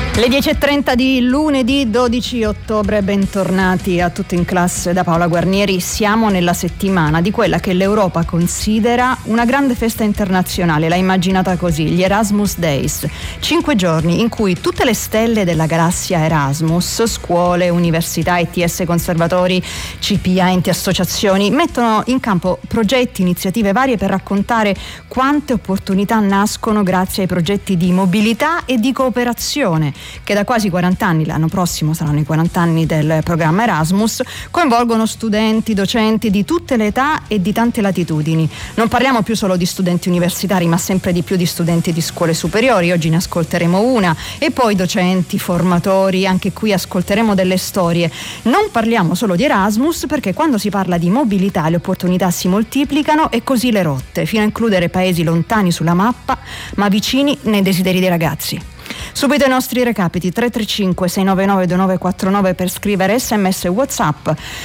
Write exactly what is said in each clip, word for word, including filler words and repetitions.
Le dieci e trenta di lunedì dodici ottobre, bentornati a tutti in classe da Paola Guarnieri. Siamo nella settimana di quella che l'Europa considera una grande festa internazionale, l'ha immaginata così, gli Erasmus Days. Cinque giorni in cui tutte le stelle della galassia Erasmus, scuole, università, I T S, conservatori, C P A, enti, associazioni, mettono in campo progetti, iniziative varie per raccontare quante opportunità nascono grazie ai progetti di mobilità e di cooperazione che da quasi quaranta anni, l'anno prossimo saranno i quaranta anni del programma Erasmus, coinvolgono studenti, docenti di tutte le età e di tante latitudini. Non parliamo più solo di studenti universitari, ma sempre di più di studenti di scuole superiori. Oggi ne ascolteremo una, e poi docenti, formatori, anche qui ascolteremo delle storie. Non parliamo solo di Erasmus, perché quando si parla di mobilità le opportunità si moltiplicano e così le rotte, fino a includere paesi lontani sulla mappa ma vicini nei desideri dei ragazzi. Subito i nostri recapiti: tre tre cinque sei nove nove due nove quattro nove per scrivere sms e whatsapp.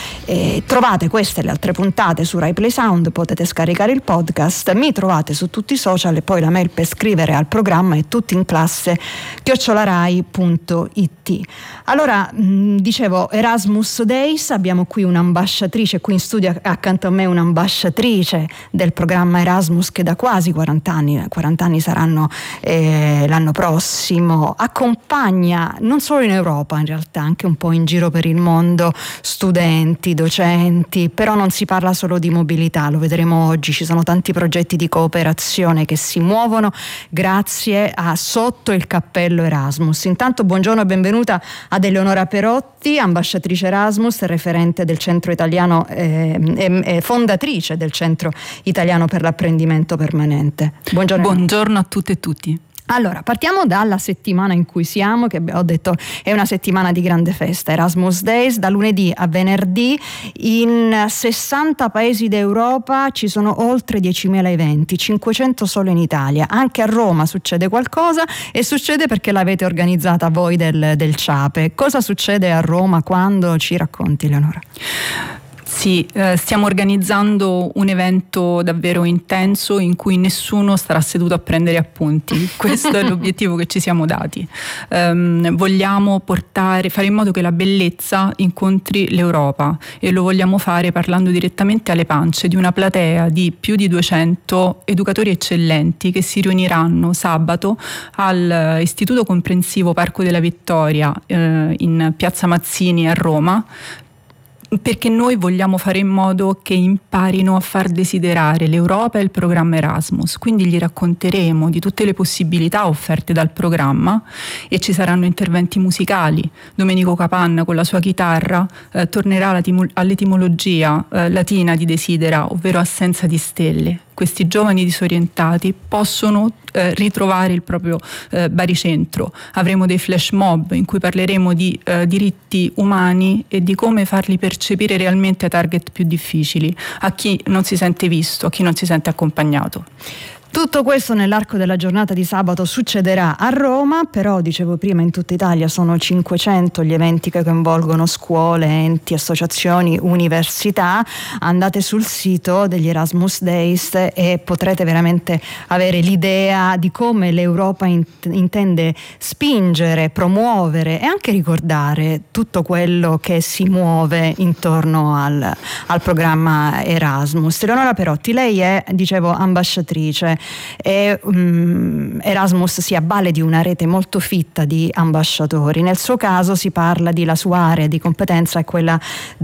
E trovate queste e le altre puntate su Rai Play Sound, potete scaricare il podcast, mi trovate su tutti i social, e poi la mail per scrivere al programma è tutti in classe chiocciolarai punto it. Allora, mh, dicevo Erasmus Days, abbiamo qui un'ambasciatrice, qui in studio accanto a me un'ambasciatrice del programma Erasmus che da quasi quaranta anni, quaranta anni saranno eh, l'anno prossimo, accompagna non solo in Europa, in realtà anche un po' in giro per il mondo, studenti, docenti. Però non si parla solo di mobilità, lo vedremo oggi, ci sono tanti progetti di cooperazione che si muovono grazie a sotto il cappello Erasmus. Intanto buongiorno e benvenuta ad Eleonora Perotti, ambasciatrice Erasmus, referente del centro italiano eh, e, e fondatrice del centro italiano per l'apprendimento permanente. Buongiorno. Buongiorno a tutte e tutti. Allora, partiamo dalla settimana in cui siamo, che ho detto è una settimana di grande festa, Erasmus Days. Da lunedì a venerdì in sessanta paesi d'Europa ci sono oltre diecimila eventi, cinquecento solo in Italia. Anche a Roma succede qualcosa, e succede perché l'avete organizzata voi del, del CIAPE. Cosa succede a Roma, quando? Ci racconti, Leonora? Sì, eh, stiamo organizzando un evento davvero intenso in cui nessuno starà seduto a prendere appunti. Questo è l'obiettivo che ci siamo dati. Um, vogliamo portare, fare in modo che la bellezza incontri l'Europa, e lo vogliamo fare parlando direttamente alle pance di una platea di più di duecento educatori eccellenti che si riuniranno sabato al Istituto Comprensivo Parco della Vittoria eh, in Piazza Mazzini a Roma, perché noi vogliamo fare in modo che imparino a far desiderare l'Europa e il programma Erasmus. Quindi gli racconteremo di tutte le possibilità offerte dal programma, e ci saranno interventi musicali. Domenico Capanna con la sua chitarra eh, tornerà all'etimologia eh, latina di desidera, ovvero assenza di stelle. Questi giovani disorientati possono eh, ritrovare il proprio eh, baricentro. Avremo dei flash mob in cui parleremo di eh, diritti umani e di come farli percepire realmente ai target più difficili, a chi non si sente visto, a chi non si sente accompagnato. Tutto questo nell'arco della giornata di sabato succederà a Roma, però dicevo prima in tutta Italia sono cinquecento gli eventi che coinvolgono scuole, enti, associazioni, università. Andate sul sito degli Erasmus Days e potrete veramente avere l'idea di come l'Europa int- intende spingere, promuovere e anche ricordare tutto quello che si muove intorno al, al programma Erasmus. Eleonora Perotti, lei è, dicevo, ambasciatrice. E, um, Erasmus si avvale di una rete molto fitta di ambasciatori. Nel suo caso si parla di, la sua area di competenza è quella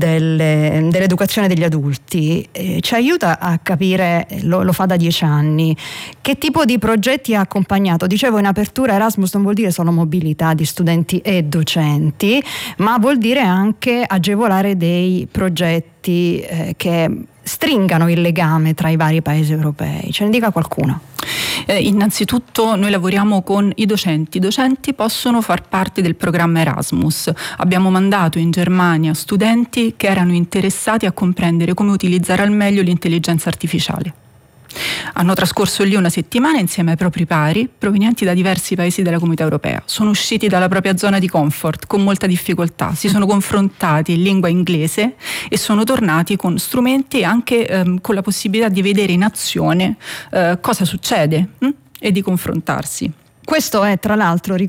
delle, dell'educazione degli adulti. E ci aiuta a capire, lo, lo fa da dieci anni, che tipo di progetti ha accompagnato. Dicevo in apertura, Erasmus non vuol dire solo mobilità di studenti e docenti, ma vuol dire anche agevolare dei progetti eh, che stringano il legame tra i vari paesi europei. Ce ne dica qualcuno. Eh, innanzitutto noi lavoriamo con i docenti. I docenti possono far parte del programma Erasmus. Abbiamo mandato in Germania studenti che erano interessati a comprendere come utilizzare al meglio l'intelligenza artificiale. Hanno trascorso lì una settimana insieme ai propri pari provenienti da diversi paesi della Comunità Europea. Sono usciti dalla propria zona di comfort con molta difficoltà, si sono confrontati in lingua inglese e sono tornati con strumenti e anche ehm, con la possibilità di vedere in azione eh, cosa succede hm? e di confrontarsi. Questo è, tra l'altro,